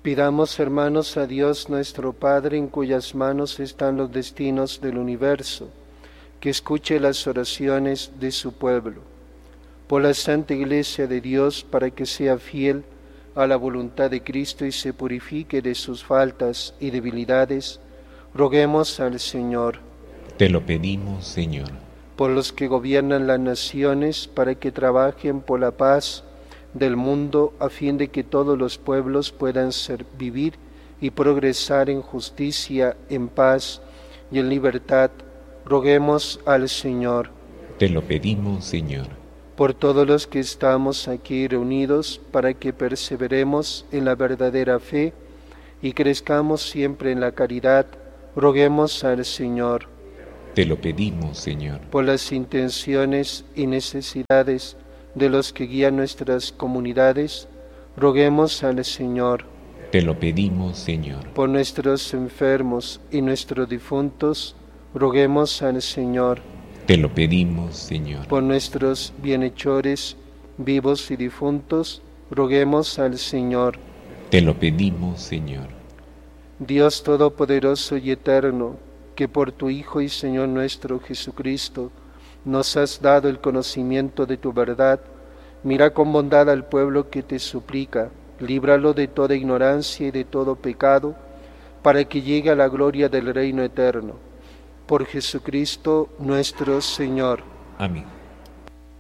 Pidamos, hermanos, a Dios nuestro Padre, en cuyas manos están los destinos del universo, que escuche las oraciones de su pueblo. Por la Santa Iglesia de Dios, para que sea fiel a la voluntad de Cristo y se purifique de sus faltas y debilidades, roguemos al Señor. Te lo pedimos, Señor. Por los que gobiernan las naciones, para que trabajen por la paz del mundo, a fin de que todos los pueblos puedan vivir y progresar en justicia, en paz y en libertad, roguemos al Señor. Te lo pedimos, Señor. Por todos los que estamos aquí reunidos, para que perseveremos en la verdadera fe y crezcamos siempre en la caridad, roguemos al Señor. Te lo pedimos, Señor. Por las intenciones y necesidades de los que guían nuestras comunidades, roguemos al Señor. Te lo pedimos, Señor. Por nuestros enfermos y nuestros difuntos, roguemos al Señor. Te lo pedimos, Señor. Por nuestros bienhechores, vivos y difuntos, roguemos al Señor. Te lo pedimos, Señor. Dios Todopoderoso y Eterno, que por tu Hijo y Señor nuestro Jesucristo nos has dado el conocimiento de tu verdad, mira con bondad al pueblo que te suplica, líbralo de toda ignorancia y de todo pecado, para que llegue a la gloria del reino eterno. Por Jesucristo nuestro Señor. Amén.